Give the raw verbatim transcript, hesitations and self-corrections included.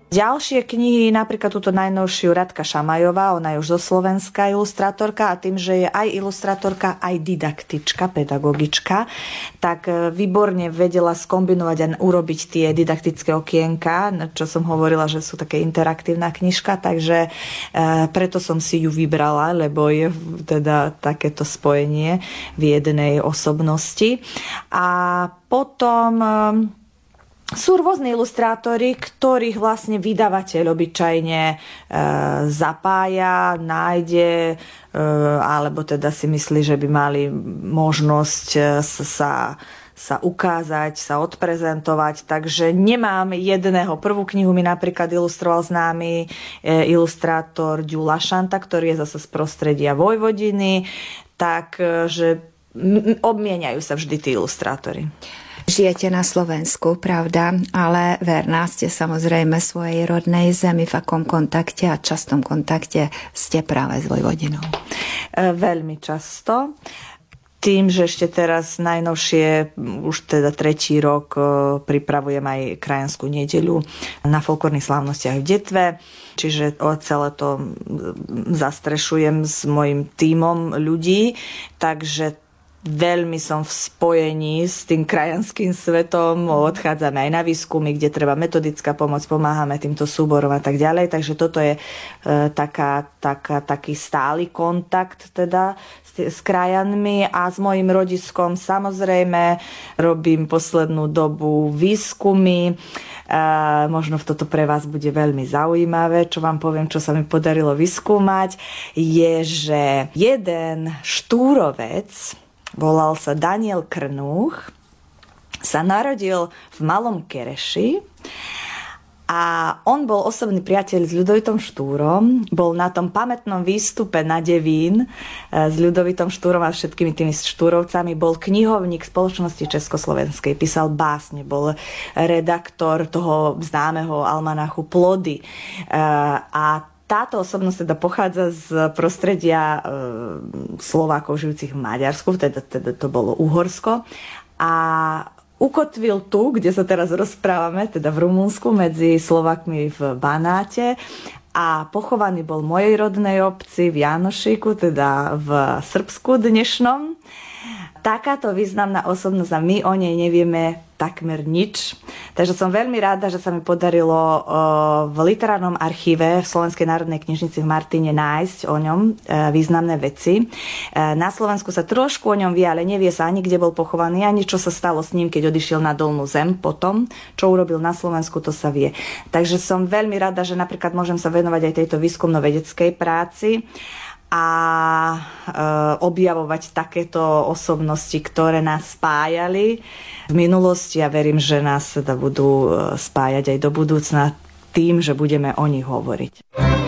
Ďalšie knihy, napríklad túto najnovšiu Radka Šamajová, ona je už zo Slovenska ilustrátorka a tým, že je aj ilustrátorka, aj didaktička, pedagogička, tak výborne vedela skombinovať a urobiť tie didaktické okienka, čo som hovorila, že sú také interaktívna knižka, takže preto som si ju vybrala, lebo je teda takéto spojenie v jednej osobnosti. A potom sú rôzni ilustrátori, ktorých vlastne vydavateľ obyčajne e, zapája, nájde, e, alebo teda si myslí, že by mali možnosť sa, sa ukázať, sa odprezentovať. Takže nemám jedného. Prvú knihu mi napríklad ilustroval známy e, ilustrátor Ďula Šanta, ktorý je zase z prostredia Vojvodiny, takže obmieniajú sa vždy tí ilustrátori. Žijete na Slovensku, pravda, ale verná ste samozrejme svojej rodnej zemi, v akom kontakte a častom kontakte ste práve s Vojvodinou? Veľmi často. Tým, že ešte teraz najnovšie, už teda tretí rok, pripravujem aj krajanskú nedeľu na folklórnych slávnostiach v Detve, čiže celé to zastrešujem s mojím tímom ľudí, takže veľmi som v spojení s tým krajanským svetom, odchádzame aj na výskumy, kde treba metodická pomoc, pomáhame týmto súborom a tak ďalej, takže toto je e, taká, taká, taký stály kontakt teda s, s krajanmi a s mojím rodiskom samozrejme robím poslednú dobu výskumy. E, možno toto pre vás bude veľmi zaujímavé, čo vám poviem, čo sa mi podarilo vyskúmať, je, že jeden štúrovec, volal sa Daniel Krnúch, sa narodil v Malom Kereši a on bol osobný priateľ s Ľudovitom Štúrom, bol na tom pamätnom výstupe na Devín s Ľudovitom Štúrom a všetkými tými Štúrovcami, bol knihovník Spoločnosti československej, písal básne, bol redaktor toho známeho almanachu Plody a táto osobnosť teda pochádza z prostredia e, Slovákov žijúcich v Maďarsku, teda, teda to bolo Uhorsko. A ukotvil tu, kde sa teraz rozprávame, teda v Rumunsku, medzi Slovákmi v Banáte. A pochovaný bol v mojej rodnej obci v Janošíku, teda v Srbsku dnešnom. Takáto významná osobnosť a my o nej nevieme takmer nič. Takže som veľmi rada, že sa mi podarilo v literárnom archíve v Slovenskej národnej knižnici v Martine nájsť o ňom významné veci. Na Slovensku sa trošku o ňom vie, ale nevie sa ani, kde bol pochovaný, ani čo sa stalo s ním, keď odišiel na dolnú zem potom. Čo urobil na Slovensku, to sa vie. Takže som veľmi rada, že napríklad môžem sa venovať aj tejto výskumno-vedeckej práci a e, objavovať takéto osobnosti, ktoré nás spájali v minulosti a verím, že nás teda budú spájať aj do budúcna tým, že budeme o nich hovoriť.